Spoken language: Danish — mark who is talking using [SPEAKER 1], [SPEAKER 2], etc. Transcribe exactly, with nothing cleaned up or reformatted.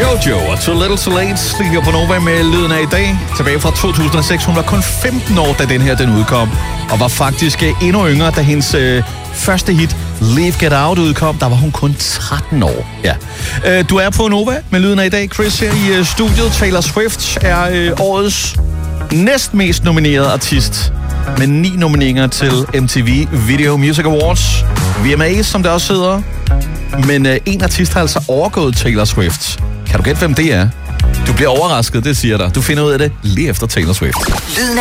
[SPEAKER 1] Jojo og Too Little Too Late stiger på Nova med lyden af i dag. Tilbage fra to tusind og seks. Hun var kun femten år, da den her den udkom. Og var faktisk endnu yngre, da hendes øh, første hit, Leave Get Out, udkom. Der var hun kun tretten år. Ja. Øh, du er på Nova med lyden af i dag. Chris her i øh, studiet. Taylor Swift er øh, årets næstmest nominerede artist. Med ni nomineringer til M T V Video Music Awards. V M A's, som der også hedder. Men øh, en artist har altså overgået Taylor Swift. Kan du gætte, hvem det er? Du bliver overrasket, det siger dig. Du finder ud af det lige efter Taylor Swift.